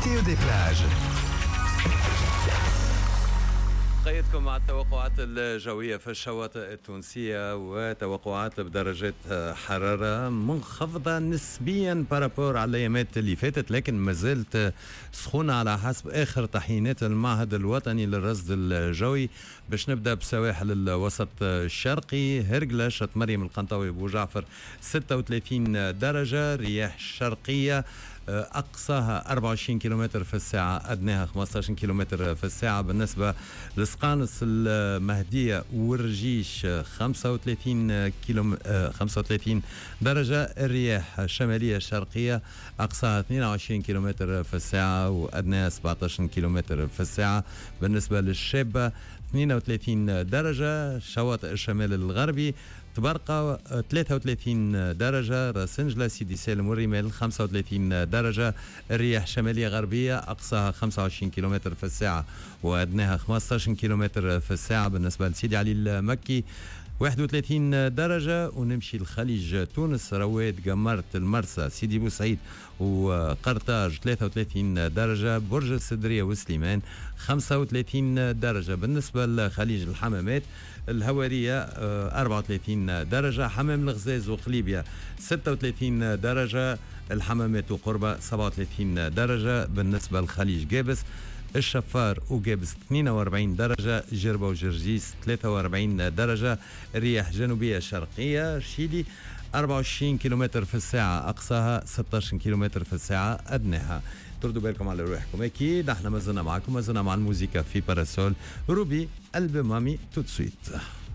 météo des plages. قيدكم مع التوقعات الجوية في الشواطئ التونسية وتوقعات بدرجات حرارة منخفضة نسبيا بارابور على الأيامات اللي فاتت، لكن ما زالت سخونة على حسب آخر تحيينات المعهد الوطني للرصد الجوي. باش نبدأ بسواحل الوسط الشرقي، هرقلة شط مريم القنطاوي بو جعفر 36 درجة، رياح شرقية أقصاها 24 كيلومتر في الساعة، أدناها 15 كيلومتر في الساعة. بالنسبة لسقانس المهدية والرجيش 35 درجة، الرياح الشمالية الشرقية أقصاها 22 كيلومتر في الساعة وأدناها 17 كيلومتر في الساعة. بالنسبة للشابة 32 درجة، شواطئ الشمال الغربي تبرقة 33 درجة، راسنجلة سيدي سالم والرمال 35 درجة، الرياح شمالية غربية أقصاها 25 كيلومتر في الساعة وأدناها 15 كيلومتر في الساعة. بالنسبة لسيدي علي المكي 31 درجة، ونمشي لخليج تونس، رواد قمرت المرسى سيدي بوسعيد وقرطاج 33 درجة، برج السدرية وسليمان 35 درجة. بالنسبة لخليج الحمامات الهوارية 34 درجة، حمام الغزاز وقليبية 36 درجة، الحمامات وقربة 37 درجة. بالنسبة لخليج جابس الشفار وجابس 42 درجة، جربة وجرجيس 43 درجة، الرياح جنوبية شرقية شيلي 24 كيلومتر في الساعة أقصاها 16 كيلومتر في الساعة أدناها. تردوا بالكم على روحكم، أكيد احنا ما زلنا معكم، ما زلنا مع الموسيقى في باراسول. روبي قلب مامي توت سويت.